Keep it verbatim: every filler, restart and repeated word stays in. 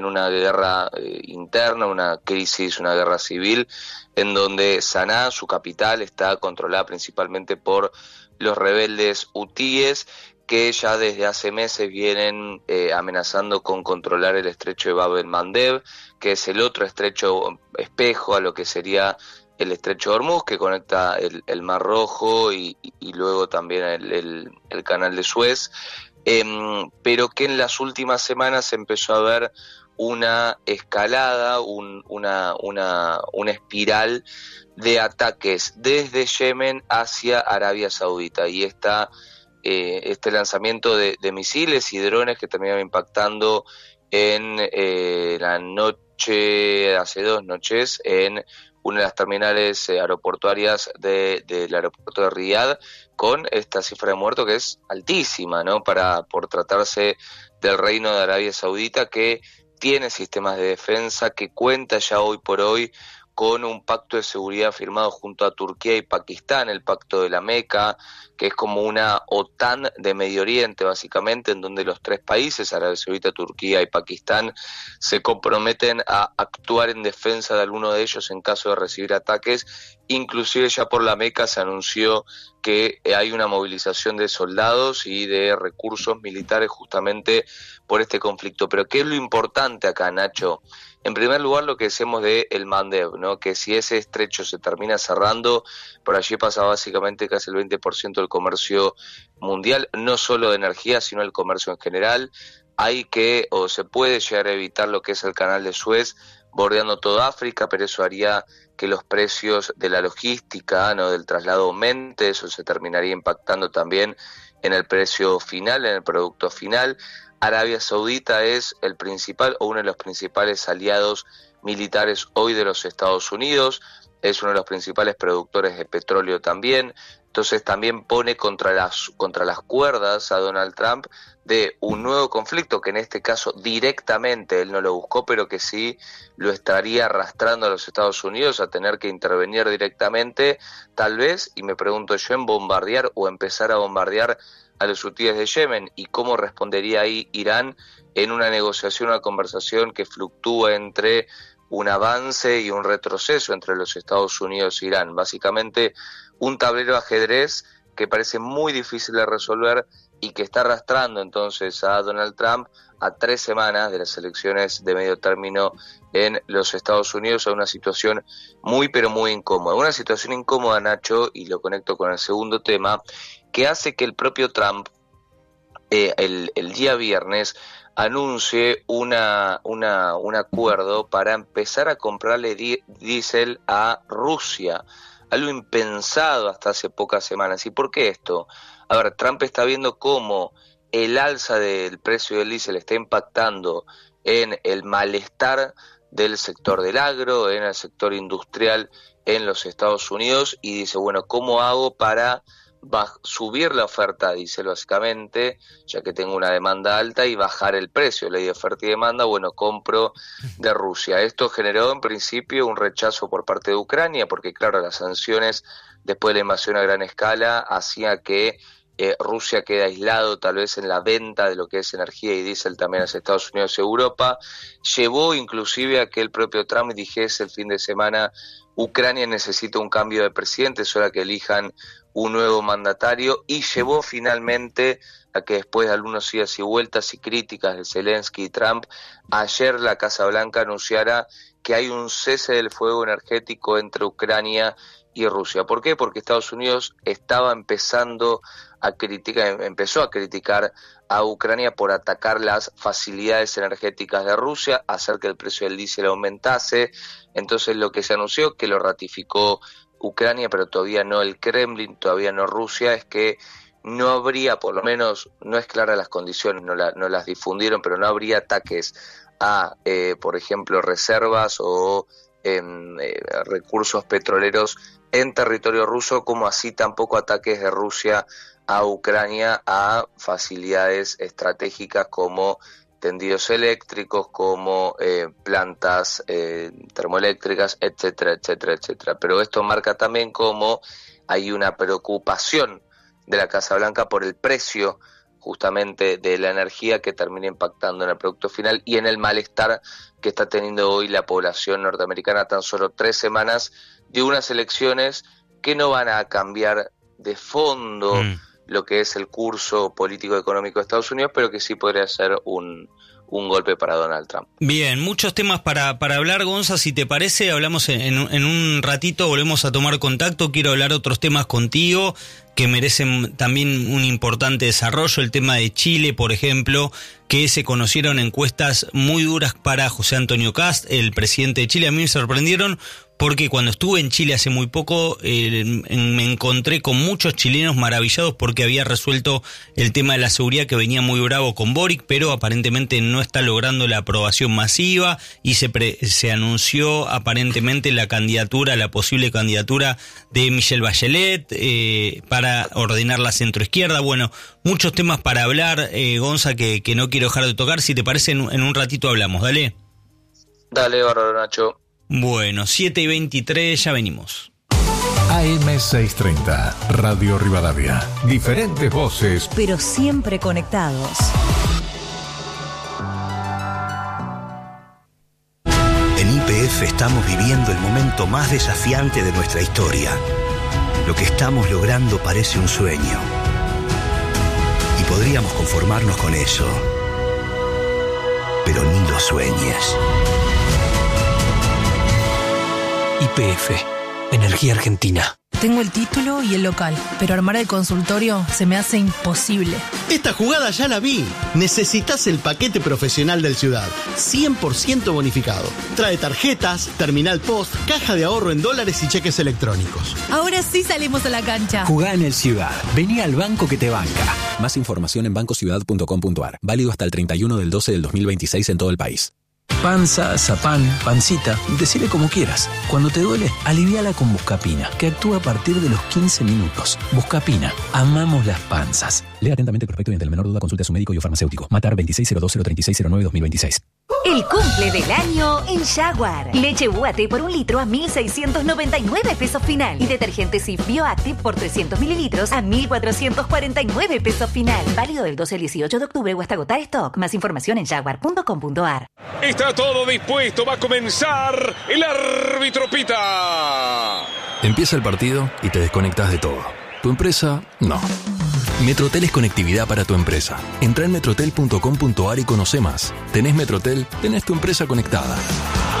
una guerra eh, interna, una crisis, una guerra civil, en donde Sanaa, su capital, está controlada principalmente por los rebeldes hutíes, que ya desde hace meses vienen eh, amenazando con controlar el estrecho de Bab el-Mandeb, que es el otro estrecho espejo a lo que sería el estrecho de Hormuz, que conecta el, el Mar Rojo y, y luego también el, el, el canal de Suez, eh, pero que en las últimas semanas empezó a ver una escalada, un, una, una, una espiral de ataques desde Yemen hacia Arabia Saudita, y esta Eh, este lanzamiento de, de misiles y drones que terminaron impactando en eh, la noche, hace dos noches, en una de las terminales eh, aeroportuarias de, del aeropuerto de Riyadh, con esta cifra de muertos que es altísima, ¿no? Para, por tratarse del Reino de Arabia Saudita, que tiene sistemas de defensa, que cuenta ya hoy por hoy con un pacto de seguridad firmado junto a Turquía y Pakistán, el pacto de la Meca, que es como una OTAN de Medio Oriente, básicamente, en donde los tres países, Arabia Saudita, Turquía y Pakistán, se comprometen a actuar en defensa de alguno de ellos en caso de recibir ataques. Inclusive ya por la Meca se anunció que hay una movilización de soldados y de recursos militares justamente por este conflicto. Pero ¿qué es lo importante acá, Nacho? En primer lugar, lo que decimos de el Mandeb, ¿no? Que si ese estrecho se termina cerrando, por allí pasa básicamente casi el veinte por ciento del comercio mundial, no solo de energía, sino el comercio en general. Hay que, o se puede llegar a evitar lo que es el canal de Suez, bordeando toda África, pero eso haría que los precios de la logística, ¿no?, del traslado aumente, eso se terminaría impactando también en el precio final, en el producto final. Arabia Saudita es el principal o uno de los principales aliados militares hoy de los Estados Unidos, es uno de los principales productores de petróleo también, entonces también pone contra las, contra las cuerdas a Donald Trump de un nuevo conflicto que en este caso directamente él no lo buscó, pero que sí lo estaría arrastrando a los Estados Unidos a tener que intervenir directamente, tal vez, y me pregunto yo, en bombardear o empezar a bombardear a los hutíes de Yemen. ¿Y cómo respondería ahí Irán en una negociación, una conversación que fluctúa entre un avance y un retroceso entre los Estados Unidos e Irán? Básicamente un tablero de ajedrez que parece muy difícil de resolver y que está arrastrando entonces a Donald Trump a tres semanas de las elecciones de medio término en los Estados Unidos a una situación muy pero muy incómoda. Una situación incómoda, Nacho, y lo conecto con el segundo tema, que hace que el propio Trump eh, el, el día viernes anuncie una, una, un acuerdo para empezar a comprarle di- diésel a Rusia, algo impensado hasta hace pocas semanas. ¿Y por qué esto? A ver, Trump está viendo cómo el alza del precio del diésel está impactando en el malestar del sector del agro, en el sector industrial en los Estados Unidos, y dice, bueno, ¿cómo hago para baj- subir la oferta de diésel básicamente, ya que tengo una demanda alta, y bajar el precio? Ley de oferta y demanda, bueno, compro de Rusia. Esto generó en principio un rechazo por parte de Ucrania, porque claro, las sanciones después de la invasión a gran escala hacía que eh, Rusia quede aislado tal vez en la venta de lo que es energía y diésel también a Estados Unidos y Europa. Llevó inclusive a que el propio Trump dijese el fin de semana: Ucrania necesita un cambio de presidente, es hora que elijan un nuevo mandatario, y llevó finalmente a que después de algunos idas y vueltas y críticas de Zelensky y Trump, ayer la Casa Blanca anunciara que hay un cese del fuego energético entre Ucrania y Rusia. ¿Por qué? Porque Estados Unidos estaba empezando a criticar, empezó a criticar a Ucrania por atacar las facilidades energéticas de Rusia, hacer que el precio del diésel aumentase. Entonces lo que se anunció, que lo ratificó Ucrania, pero todavía no el Kremlin, todavía no Rusia, es que no habría, por lo menos no es clara las condiciones, no, la, no las difundieron, pero no habría ataques a, eh, por ejemplo, reservas o eh, eh, recursos petroleros en territorio ruso, como así tampoco ataques de Rusia a Ucrania a facilidades estratégicas como tendidos eléctricos, como eh, plantas eh, termoeléctricas, etcétera, etcétera, etcétera. Pero esto marca también cómo hay una preocupación de la Casa Blanca por el precio justamente de la energía que termina impactando en el producto final y en el malestar que está teniendo hoy la población norteamericana tan solo tres semanas de unas elecciones que no van a cambiar de fondo mm. lo que es el curso político-económico de Estados Unidos, pero que sí podría ser un, un golpe para Donald Trump. Bien, muchos temas para, para hablar, Gonza, si te parece, hablamos en, en un ratito, volvemos a tomar contacto, quiero hablar otros temas contigo que merecen también un importante desarrollo, el tema de Chile, por ejemplo, que se conocieron encuestas muy duras para José Antonio Kast, el presidente de Chile. A mí me sorprendieron porque cuando estuve en Chile hace muy poco eh, me encontré con muchos chilenos maravillados porque había resuelto el tema de la seguridad, que venía muy bravo con Boric, pero aparentemente no está logrando la aprobación masiva y se, pre, se anunció aparentemente la candidatura, la posible candidatura de Michelle Bachelet eh, para ordenar la centroizquierda. Bueno, muchos temas para hablar, eh, Gonza, que, que no quiero dejar de tocar. Si te parece, en, en un ratito hablamos, dale. Dale, bárbaro, Nacho. Bueno, siete y veintitrés, ya venimos. A M seiscientos treinta, Radio Rivadavia. Diferentes voces, pero siempre conectados. En Y P F estamos viviendo el momento más desafiante de nuestra historia. Lo que estamos logrando parece un sueño. Y podríamos conformarnos con eso. Pero ni lo sueñes. Y P F, Energía Argentina. Tengo el título y el local, pero armar el consultorio se me hace imposible. Esta jugada ya la vi. Necesitas el paquete profesional del Ciudad, cien por ciento bonificado. Trae tarjetas, terminal post, caja de ahorro en dólares y cheques electrónicos. Ahora sí salimos a la cancha. Jugá en el Ciudad. Vení al banco que te banca. Más información en banco ciudad punto com punto a r. Válido hasta el treinta y uno del doce del dos mil veintiséis en todo el país. Panza, zapán, pancita, decile como quieras. Cuando te duele, aliviala con Buscapina, que actúa a partir de los quince minutos. Buscapina, amamos las panzas. Lea atentamente el prospecto y ante la menor duda consulte a su médico y o farmacéutico. Matar veintiséis cero dos cero treinta y seis cero nueve dos mil veintiséis. El cumple del año en Jaguar. Leche U A T por un litro a mil seiscientos noventa y nueve pesos final. Y detergente Cif Bioactive por trescientos mililitros a mil cuatrocientos cuarenta y nueve pesos final. Válido del doce al dieciocho de octubre o hasta agotar stock. Más información en jaguar punto com punto a r. Está todo dispuesto. Va a comenzar. El árbitro pita. Empieza el partido y te desconectas de todo. ¿Tu empresa? No. Metrotel es conectividad para tu empresa. Entra en metrotel punto com punto a r y conoce más. ¿Tenés Metrotel? Tenés tu empresa conectada.